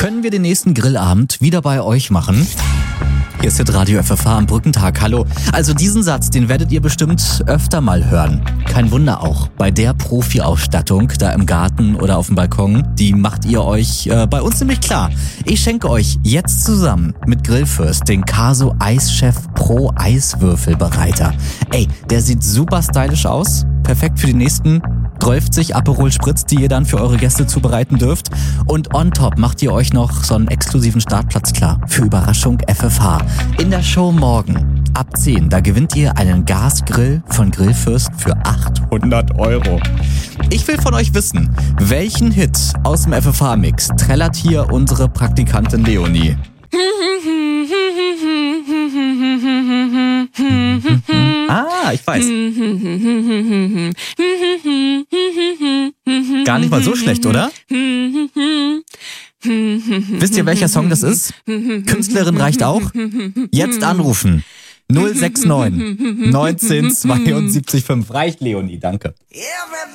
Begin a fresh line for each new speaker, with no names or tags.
Können wir den nächsten Grillabend wieder bei euch machen? Hier ist jetzt Radio FFH am Brückentag. Hallo. Also diesen Satz, den werdet ihr bestimmt öfter mal hören. Kein Wunder auch. Bei der Profi-Ausstattung da im Garten oder auf dem Balkon, die macht ihr euch bei uns nämlich klar. Ich schenke euch jetzt zusammen mit Grillfürst den Caso Eischef Pro Eiswürfelbereiter. Ey, der sieht super stylisch aus. Perfekt für die nächsten 12 Aperol Spritz, die ihr dann für eure Gäste zubereiten dürft. Und on top macht ihr euch noch so einen exklusiven Startplatz klar für Überraschung FFH. In der Show morgen ab 10, da gewinnt ihr einen Gasgrill von Grillfürst für 800 €. Ich will von euch wissen, welchen Hit aus dem FFH-Mix trällert hier unsere Praktikantin Leonie? Ah, ich weiß. Gar nicht mal so schlecht, oder? Wisst ihr, welcher Song das ist? Künstlerin reicht auch? Jetzt anrufen. 069 19 72 5. Reicht, Leonie, danke.